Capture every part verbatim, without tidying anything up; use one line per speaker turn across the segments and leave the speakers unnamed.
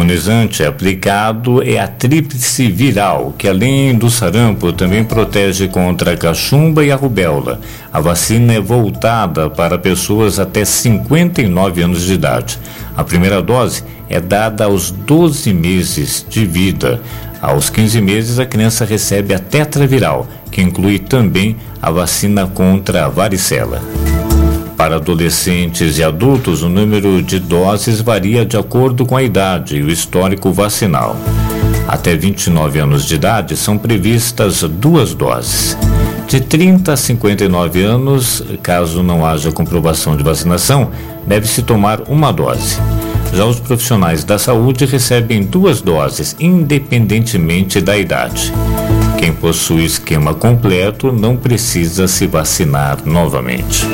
imunizante aplicado é a tríplice viral, que além do sarampo também protege contra a cachumba e a rubéola. A vacina é voltada para pessoas até cinquenta e nove anos de idade. A primeira dose é dada aos doze meses de vida. Aos quinze meses, a criança recebe a tetraviral, que inclui também a vacina contra a varicela. Para adolescentes e adultos, o número de doses varia de acordo com a idade e o histórico vacinal. Até vinte e nove anos de idade são previstas duas doses. De trinta a cinquenta e nove anos, caso não haja comprovação de vacinação, deve-se tomar uma dose. Já os profissionais da saúde recebem duas doses, independentemente da idade. Quem possui esquema completo não precisa se vacinar novamente.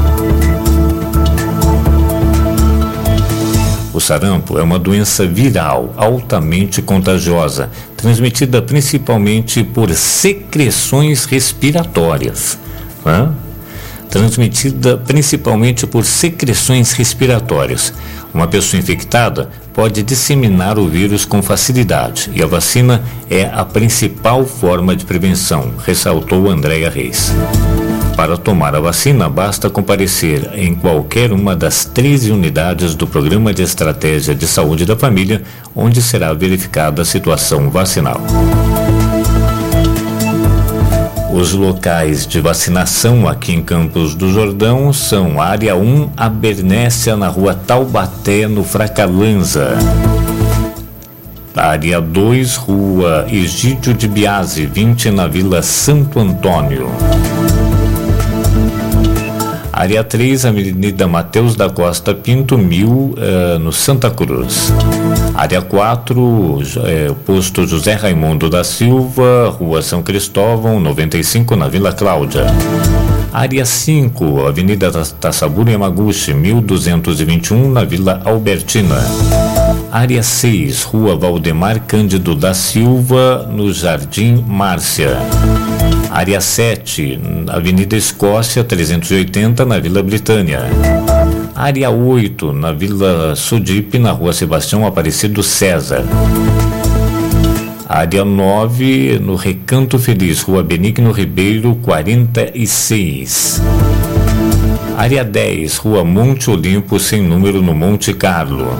O sarampo é uma doença viral altamente contagiosa, transmitida principalmente por secreções respiratórias. Hã? Transmitida principalmente por secreções respiratórias. Uma pessoa infectada pode disseminar o vírus com facilidade e a vacina é a principal forma de prevenção, ressaltou Andréa Reis. Para tomar a vacina, basta comparecer em qualquer uma das treze unidades do Programa de Estratégia de Saúde da Família, onde será verificada a situação vacinal. Os locais de vacinação aqui em Campos do Jordão são Área um, Abernéssia, na Rua Taubaté, no Fracalanza. Área dois, Rua Egídio de Biasi, vinte, na Vila Santo Antônio. Área três, Avenida Mateus da Costa Pinto, mil, uh, no Santa Cruz. Área quatro, é, Posto José Raimundo da Silva, Rua São Cristóvão, noventa e cinco, na Vila Cláudia. Área cinco, Avenida Tassaburo Yamaguchi, mil duzentos e vinte e um, na Vila Albertina. Área seis, Rua Valdemar Cândido da Silva, no Jardim Márcia. Área sete, Avenida Escócia, trezentos e oitenta, na Vila Britânia. Área oito, na Vila Sudipe, na Rua Sebastião Aparecido César. Área nove, no Recanto Feliz, Rua Benigno Ribeiro, quarenta e seis. Área dez, Rua Monte Olimpo, sem número, no Monte Carlo.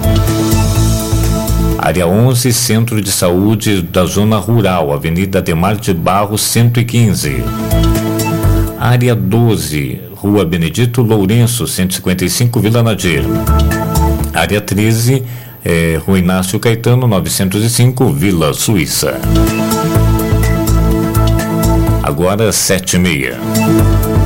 Área onze, Centro de Saúde da Zona Rural, Avenida Ademar de Barros, cento e quinze. Área doze, Rua Benedito Lourenço, cento e cinquenta e cinco, Vila Nadir. Área treze, é, Rua Inácio Caetano, novecentos e cinco, Vila Suíça. Agora sete e meia.